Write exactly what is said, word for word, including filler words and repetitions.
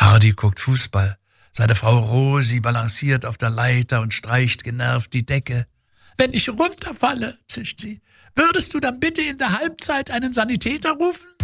Hardy guckt Fußball. Seine Frau Rosi balanciert auf der Leiter und streicht genervt die Decke. »Wenn ich runterfalle«, zischt sie, »würdest du dann bitte in der Halbzeit einen Sanitäter rufen?«